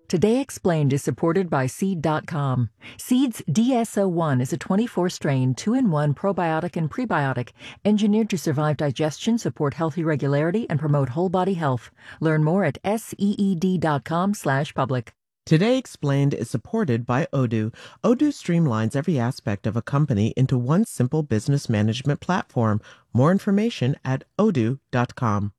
Today Explained is supported by Seed.com. Seed's DSO1 is a 24-strain, 2-in-1 probiotic and prebiotic engineered to survive digestion, support healthy regularity, and promote whole body health. Learn more at seed.com/public. Today Explained is supported by Odoo. Odoo streamlines every aspect of a company into one simple business management platform. More information at odoo.com.